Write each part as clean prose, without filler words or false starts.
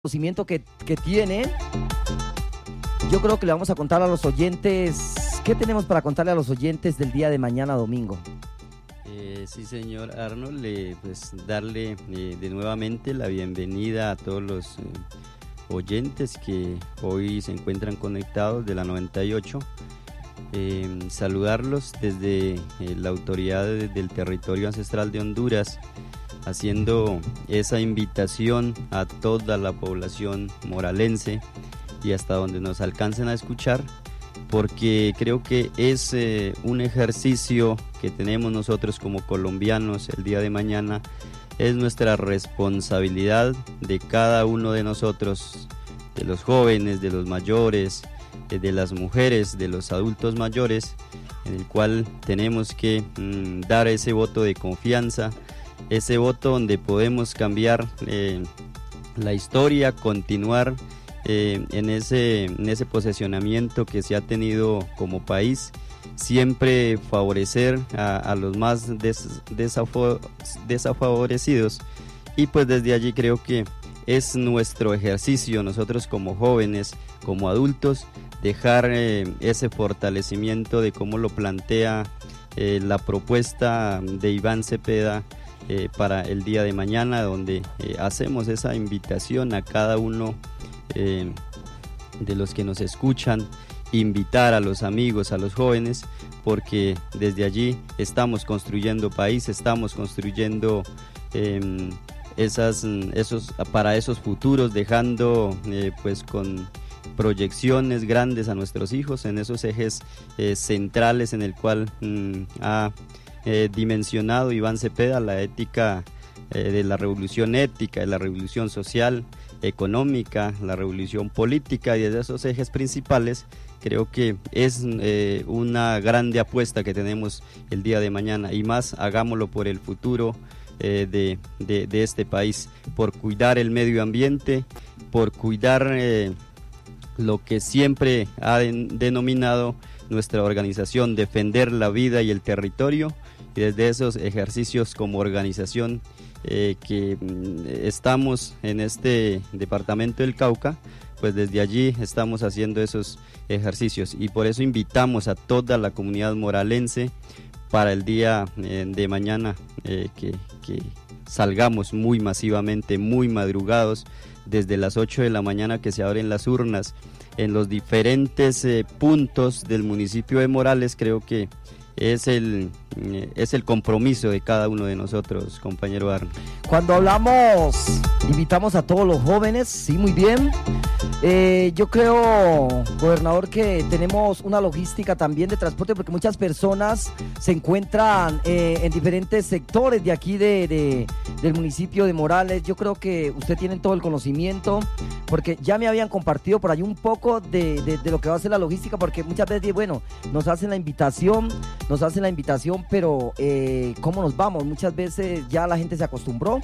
conocimiento que tiene, yo creo que le vamos a contar a los oyentes. ¿Qué tenemos para contarle a los oyentes del día de mañana domingo? Sí, señor Arnold, pues darle de nuevamente la bienvenida a todos los oyentes que hoy se encuentran conectados de la 98. Saludarlos desde la autoridad del territorio ancestral de Honduras, haciendo esa invitación a toda la población moralense y hasta donde nos alcancen a escuchar, porque creo que es un ejercicio que tenemos nosotros como colombianos el día de mañana. Es nuestra responsabilidad de cada uno de nosotros, de los jóvenes, de los mayores, de las mujeres, de los adultos mayores, en el cual tenemos que dar ese voto de confianza, ese voto donde podemos cambiar la historia, continuar en ese posicionamiento que se ha tenido como país, siempre favorecer a los más desfavorecidos, y pues desde allí creo que es nuestro ejercicio, nosotros como jóvenes, como adultos, dejar ese fortalecimiento de cómo lo plantea la propuesta de Iván Cepeda para el día de mañana, donde hacemos esa invitación a cada uno de los que nos escuchan, invitar a los amigos, a los jóvenes, porque desde allí estamos construyendo país, estamos construyendo para esos futuros, dejando pues con proyecciones grandes a nuestros hijos en esos ejes centrales en el cual ha dimensionado Iván Cepeda, la ética de la revolución ética, de la revolución social, económica, la revolución política, y desde esos ejes principales creo que es una grande apuesta que tenemos el día de mañana, y más hagámoslo por el futuro de este país, por cuidar el medio ambiente, por cuidar lo que siempre ha denominado nuestra organización, defender la vida y el territorio, y desde esos ejercicios como organización que estamos en este departamento del Cauca, pues desde allí estamos haciendo esos ejercicios, y por eso invitamos a toda la comunidad moralense para el día de mañana que salgamos muy masivamente, muy madrugados, desde las 8 de la mañana que se abren las urnas en los diferentes puntos del municipio de Morales. Creo que es el compromiso de cada uno de nosotros, compañero Arno. Cuando hablamos, invitamos a todos los jóvenes, sí, muy bien. Yo creo, gobernador, que tenemos una logística también de transporte, porque muchas personas se encuentran en diferentes sectores de aquí del municipio de Morales. Yo creo que usted tiene todo el conocimiento, porque ya me habían compartido por ahí un poco de lo que va a ser la logística, porque muchas veces, bueno, nos hacen la invitación, pero ¿cómo nos vamos? Muchas veces ya la gente se acostumbró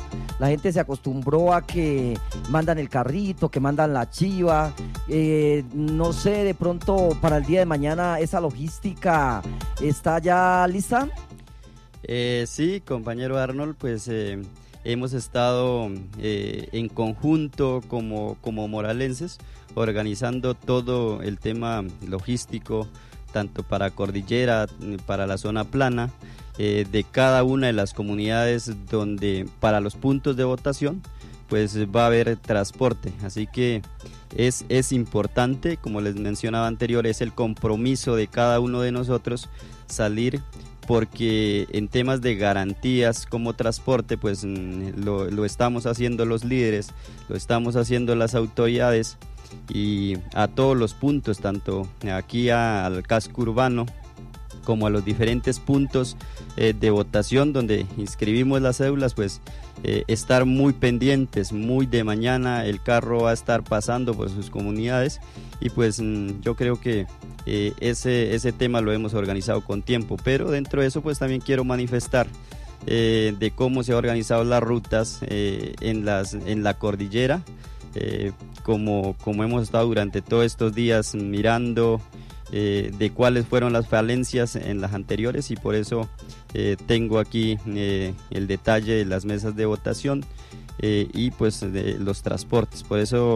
a que mandan el carrito, que mandan la chiva. No sé, de pronto para el día de mañana esa logística está ya lista. Sí, compañero Arnold, pues hemos estado en conjunto como moralenses organizando todo el tema logístico, tanto para Cordillera, para la zona plana, de cada una de las comunidades donde para los puntos de votación pues va a haber transporte. Así que es importante, como les mencionaba anterior, es el compromiso de cada uno de nosotros salir, porque en temas de garantías como transporte pues lo estamos haciendo los líderes, lo estamos haciendo las autoridades, y a todos los puntos, tanto aquí al casco urbano como a los diferentes puntos de votación donde inscribimos las cédulas, pues estar muy pendientes, muy de mañana el carro va a estar pasando por sus comunidades, y pues yo creo que ese tema lo hemos organizado con tiempo. Pero dentro de eso pues también quiero manifestar de cómo se han organizado las rutas en la cordillera, como hemos estado durante todos estos días mirando de cuáles fueron las falencias en las anteriores, y por eso tengo aquí el detalle de las mesas de votación y pues de los transportes. Por eso